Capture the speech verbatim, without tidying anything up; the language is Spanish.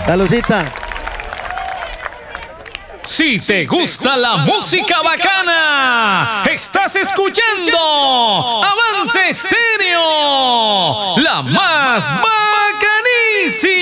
Salucita. Si te gusta la música bacana, estás escuchando Avance Estéreo, la más bacanísima.